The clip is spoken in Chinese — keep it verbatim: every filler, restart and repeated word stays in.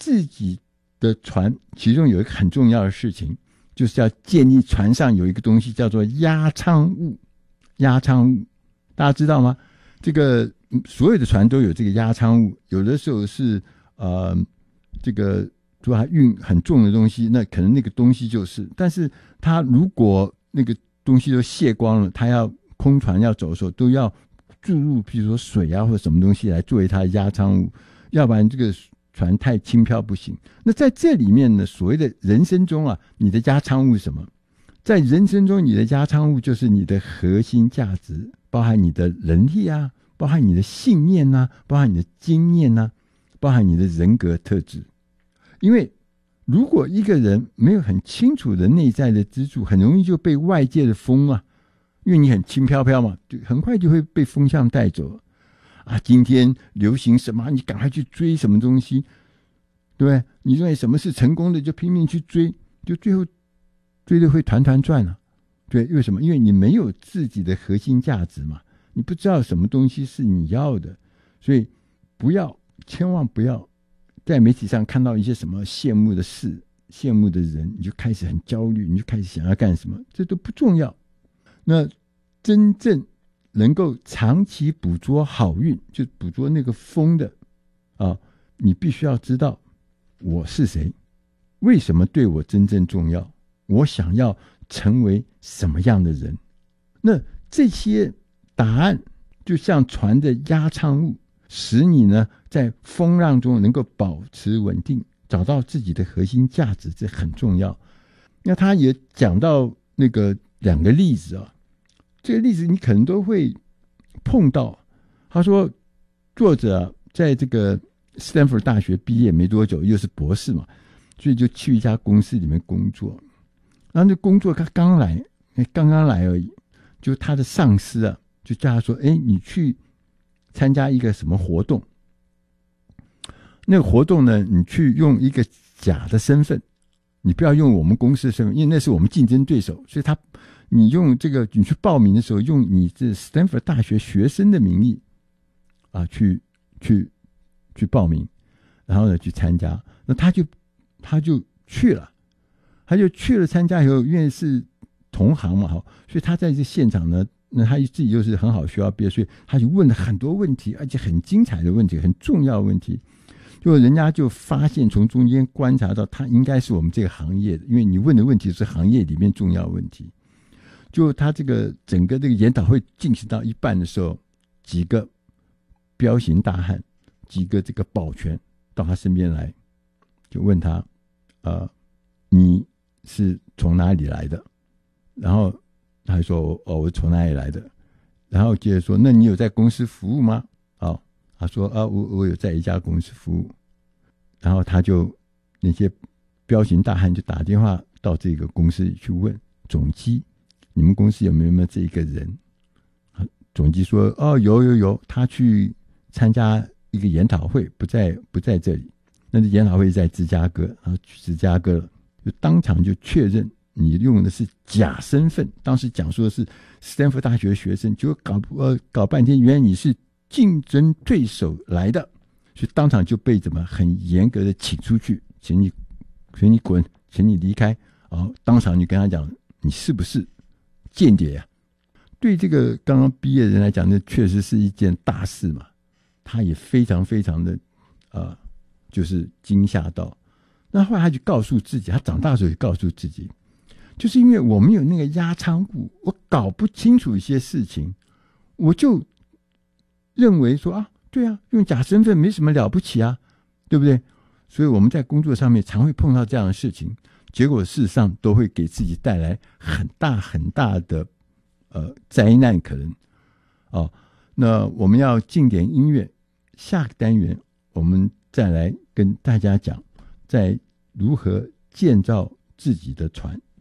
自己的船，其中有一个很重要的事情，就是要建立船上有一个东西叫做压舱物。压舱物大家知道吗？这个所有的船都有这个压舱物，有的时候是呃这个如果它运很重的东西，那可能那个东西就是，但是它如果那个东西都卸光了，它要空船要走的时候都要注入比如说水啊或者什么东西来作为它的压舱物，要不然这个船太轻飘不行。那在这里面呢，所谓的人生中啊，你的压舱物是什么？在人生中，你的压舱物就是你的核心价值，包含你的能力啊，包含你的信念啊，包含你的经验啊，包含你的人格特质。因为如果一个人没有很清楚的内在的支柱，很容易就被外界的风啊，因为你很轻飘飘嘛，就很快就会被风向带走啊。今天流行什么，你赶快去追什么东西，对不对？你认为什么是成功的，就拼命去追，就最后追的会团团转啊。对，为什么？因为你没有自己的核心价值嘛，你不知道什么东西是你要的，所以不要，千万不要在媒体上看到一些什么羡慕的事、羡慕的人，你就开始很焦虑，你就开始想要干什么，这都不重要。那真正能够长期捕捉好运，就捕捉那个风的啊，你必须要知道我是谁，为什么对我真正重要，我想要成为什么样的人。那这些答案就像船的压舱物，使你呢在风浪中能够保持稳定，找到自己的核心价值，这很重要。那他也讲到那个两个例子啊，这个例子你可能都会碰到。他说作者、啊、在这个斯坦福大学毕业没多久，又是博士嘛，所以就去一家公司里面工作。然后那工作他刚来，刚刚来而已，就他的上司啊，就叫他说：“哎，你去参加一个什么活动？那个活动呢，你去用一个假的身份，你不要用我们公司的身份，因为那是我们竞争对手。所以他，你用这个，你去报名的时候，用你这斯坦福大学学生的名义啊，去去去报名，然后呢去参加。那他就他就去了。”他就去了参加以后，因为是同行嘛，所以他在这现场呢，那他自己又是很好学校毕业，所以他就问了很多问题，而且很精彩的问题，很重要的问题。就人家就发现从中间观察到他应该是我们这个行业的，因为你问的问题是行业里面重要的问题。就他这个整个这个研讨会进行到一半的时候，几个彪形大汉，几个这个保全到他身边来，就问他，呃，你是从哪里来的？然后他说：“哦，我从哪里来的？”然后接着说：“那你有在公司服务吗？”哦，他说：“啊，我我有在一家公司服务。”然后他就那些彪形大汉就打电话到这个公司里去问总机：“你们公司有没有没有这一个人？”总机说：“哦，有有有，他去参加一个研讨会，不在不在这里。那个研讨会在芝加哥，然后去芝加哥了。”就当场就确认你用的是假身份，当时讲述的是斯坦福大学学生，结果搞呃搞半天，原来你是竞争对手来的，所以当场就被怎么很严格的请出去，请你请你滚，请你离开。哦，当场就跟他讲，你是不是间谍呀、啊？对这个刚刚毕业的人来讲，那确实是一件大事嘛。他也非常非常的呃，就是惊吓到。那后来他就告诉自己，他长大的时候也告诉自己，就是因为我没有那个压舱物，我搞不清楚一些事情，我就认为说啊，对啊，用假身份没什么了不起啊，对不对？所以我们在工作上面常会碰到这样的事情，结果事实上都会给自己带来很大很大的呃灾难可能。哦，那我们要进点音乐，下个单元我们再来跟大家讲。在如何建造自己的船。